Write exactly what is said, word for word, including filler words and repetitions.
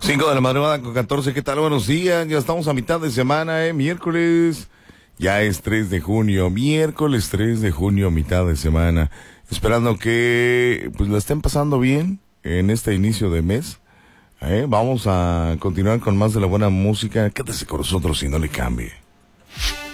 Cinco de la madrugada con catorce, ¿qué tal? Buenos días, ya estamos a mitad de semana, eh, miércoles, ya es tres de junio, miércoles tres de junio, mitad de semana, esperando que pues la estén pasando bien en este inicio de mes, eh, vamos a continuar con más de la buena música, quédese con nosotros y no le cambie.